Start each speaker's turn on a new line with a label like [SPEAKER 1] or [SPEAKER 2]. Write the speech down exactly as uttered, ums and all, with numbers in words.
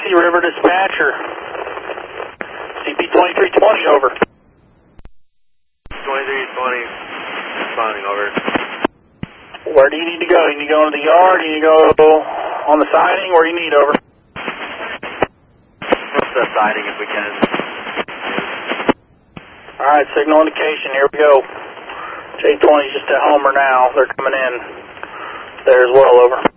[SPEAKER 1] Dixie River dispatcher. C P twenty-three twenty, over.
[SPEAKER 2] twenty-three twenty, responding, over.
[SPEAKER 1] Where do you need to go? You need to go into the yard? You need to go on the siding? Where do you need, over?
[SPEAKER 2] What's the siding if we can?
[SPEAKER 1] Alright, signal indication, here we go. J twenty's just at Homer now. They're coming in there as well, over.